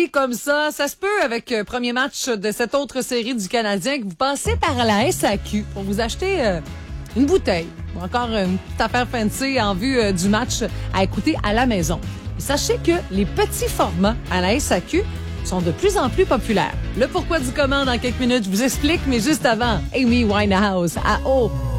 vendredi comme ça se peut avec premier match de cette autre série du Canadien que vous passez par la SAQ pour vous acheter une bouteille ou encore une petite affaire fancy en vue du match à écouter à la maison. Et sachez que les petits formats à la SAQ sont de plus en plus populaires. Le pourquoi du comment dans quelques minutes, je vous explique, mais juste avant, Amy Winehouse à O.